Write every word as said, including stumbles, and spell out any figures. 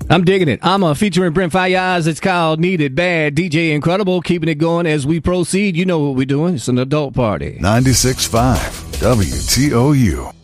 I'm digging it. I'm uh, featuring Brent Faiyaz. It's called Need It Bad. D J Incredible, keeping it going as we proceed. You know what we're doing. It's an adult party. ninety-six point five W T O U.